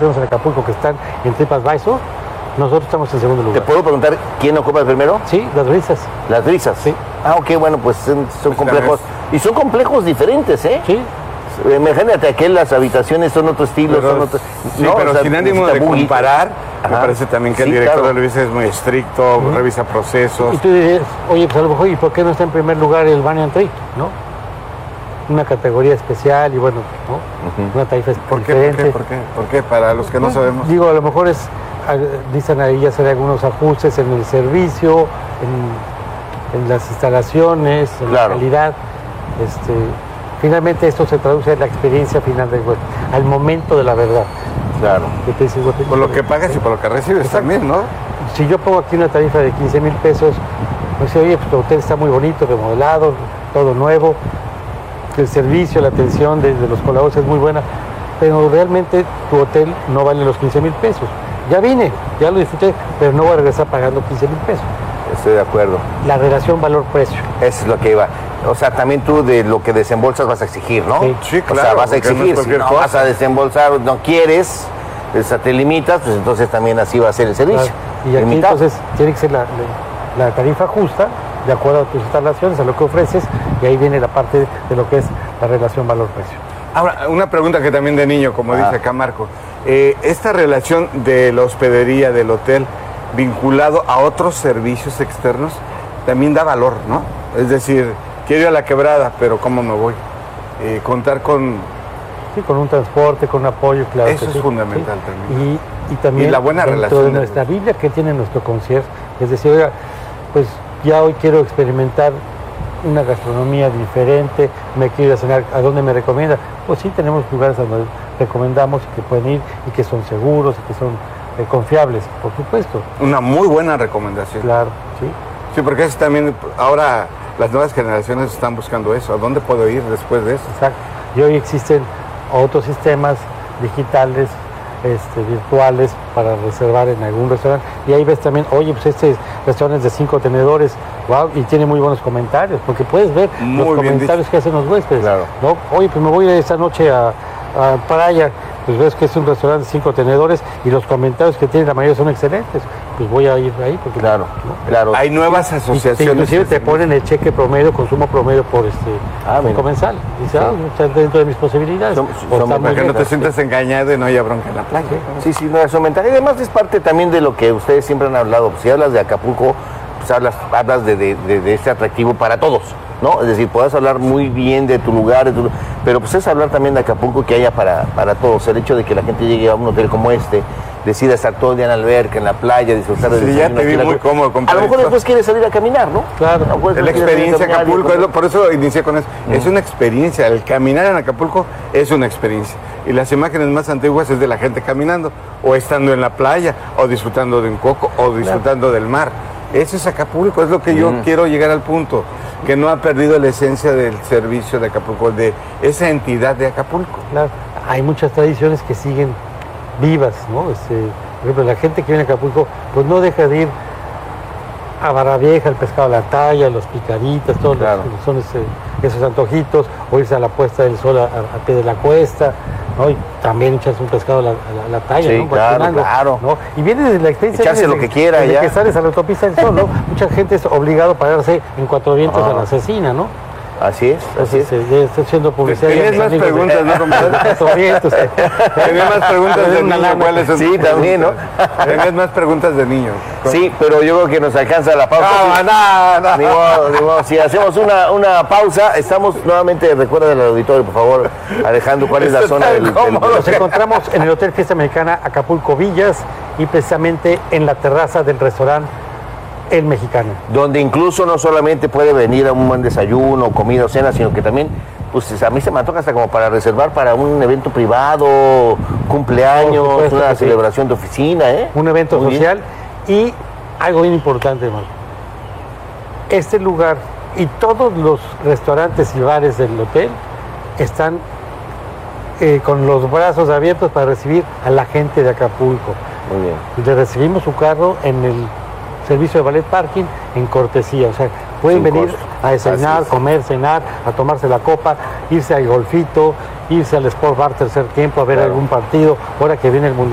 tenemos en Acapulco que están en TripAdvisor, nosotros estamos en segundo lugar. ¿Te puedo preguntar quién ocupa el primero? Sí, Las Brisas. Las Brisas. Sí. Ah, ok, bueno, pues son complejos. Y son complejos diferentes, ¿eh? Sí. Imagínate, aquí las habitaciones son otro estilo, Pero, son otro... sí, no, pero sin ánimo de comparar, me Ajá. parece también que Sí, el director claro. de la Luisa es muy estricto, revisa procesos. Y tú dirías, oye, pues a lo mejor, ¿y por qué no está en primer lugar el Banyan Tree? ¿No? Una categoría especial y bueno, ¿no? Una tarifa diferente. ¿Por qué? Para los que no sabemos. Digo, a lo mejor dicen ahí hacer algunos ajustes en el servicio, en las instalaciones, en Claro. la calidad. Finalmente esto se traduce en la experiencia final del web, al momento de la verdad. Claro. Que te dice, Por lo que pagas y por lo que recibes también, ¿no? Si yo pongo aquí una tarifa de 15,000 pesos, me dice, oye, pues tu hotel está muy bonito, remodelado, todo nuevo, el servicio, la atención de los colaboradores es muy buena, pero realmente tu hotel no vale los 15,000 pesos. Ya vine, ya lo disfruté, pero no voy a regresar pagando 15,000 pesos. Estoy de acuerdo. La relación valor-precio. Eso es lo que iba. O sea, también tú de lo que desembolsas vas a exigir, ¿no? Sí, claro. O sea, vas a porque no es exigir. Si cualquier no cosa. vas a desembolsar, no quieres, o sea, te limitas, pues entonces también así va a ser el servicio. Y aquí Limitado. entonces tiene que ser la tarifa justa, de acuerdo a tus instalaciones, a lo que ofreces, y ahí viene la parte de lo que es la relación valor-precio. Ahora, una pregunta que también de niño, como dice acá Marco. Esta relación de la hospedería, del hotel, vinculado a otros servicios externos, también da valor, ¿no? Es decir, quiero ir a la Quebrada, pero ¿cómo me voy? Contar con... Sí, con un transporte, con un apoyo, claro. Eso que es sí. fundamental también. Y también Y la buena dentro relación de de- nuestra Biblia que tiene nuestro concierge, es decir, oiga, pues ya hoy quiero experimentar una gastronomía diferente, me quiero ir a cenar, ¿a dónde me recomienda? Pues sí, tenemos lugares a donde recomendamos que pueden ir y que son seguros y que son confiables, por supuesto. Una muy buena recomendación. Claro, sí. Sí, porque es también, ahora las nuevas generaciones están buscando eso. ¿A dónde puedo ir después de eso? Exacto. Y hoy existen otros sistemas digitales, virtuales, para reservar en algún restaurante. Y ahí ves también, oye, pues este restaurante es de 5 tenedores, wow, y tiene muy buenos comentarios, porque puedes ver Muy los bien comentarios que hacen los huéspedes. Claro. ¿No? Oye, pues me voy a ir esta noche a Playa, pues ves que es un restaurante de 5 tenedores y los comentarios que tiene la mayoría son excelentes. Pues voy a ir ahí. Porque, Claro, ¿no? claro. Hay nuevas asociaciones. Inclusive te ponen el cheque promedio, consumo promedio por mira. comensal. Dice, está dentro de mis posibilidades. Son- O son está muy Para que bien. no te sientas engañado y no haya bronca en la playa. Sí, sí, no es aumentar. Y además es parte también de lo que ustedes siempre han hablado. Pues, si hablas de Acapulco, pues hablas de este atractivo para todos, ¿no? Es decir, puedes hablar muy bien de tu lugar, pero pues es hablar también de Acapulco que haya para todos. El hecho de que la gente llegue a un hotel como este, decida estar todo el día en la alberca, en la playa, disfrutar de Sí, ya te vi muy cómodo, A lo mejor compadre. después quieres salir a caminar, ¿no? Claro. A lo mejor Es la después quieres experiencia salir a caminar y Acapulco, comer. por eso inicié con eso. Es una experiencia, el caminar en Acapulco es una experiencia. Y las imágenes más antiguas es de la gente caminando, o estando en la playa, o disfrutando de un coco, o disfrutando del mar. Eso es Acapulco, es lo que yo quiero llegar al punto, que no ha perdido la esencia del servicio de Acapulco, de esa entidad de Acapulco. Claro, hay muchas tradiciones que siguen vivas, ¿no? Por ejemplo, la gente que viene a Acapulco, pues no deja de ir a Barra Vieja, el pescado a la talla, los picaditas, todos Claro. son esos antojitos, o irse a la puesta del sol a pie de la cuesta, ¿no? Y también echas un pescado a la talla, Sí, ¿no? claro, Cocinando, claro. ¿no? Y viene desde la experiencia. Echarse desde lo que quiera desde ya. que sales a la autopista del sol, ¿no? Mucha gente es obligado a pararse en Cuatro Vientos a la Cecina, ¿no? Así es, así es. Entonces, ya estoy haciendo publicidad. Tenías a mis más amigos de- preguntas, ¿no, compadre? Cuatro Vientos. Tenías más preguntas de Una niño, lana. ¿cuáles son? Sí, también, ¿no? Tenías más preguntas de niño. Sí, pero yo creo que nos alcanza la pausa. No. Ni modo, ni modo. Si hacemos una pausa, estamos nuevamente, recuerda al auditorio, por favor, Alejandro, ¿cuál es la zona del... Nos encontramos en el Hotel Fiesta Americana Acapulco Villas y precisamente en la terraza del restaurante El Mexicano. Donde incluso no solamente puede venir a un buen desayuno, comida o cena, sino que también, pues a mí se me antoja hasta como para reservar para un evento privado, cumpleaños, Por supuesto una que sí. celebración de oficina, ¿eh? Un evento Muy bien. social y algo bien importante, hermano. Este lugar y todos los restaurantes y bares del hotel están con los brazos abiertos para recibir a la gente de Acapulco. Muy bien. Le recibimos su carro en el servicio de valet parking en cortesía, o sea, pueden Sin venir costo. a desayunar, Así es. comer, cenar, a tomarse la copa, irse al golfito, irse al Sport Bar tercer tiempo a ver Claro. algún partido, ahora que viene el Mundial.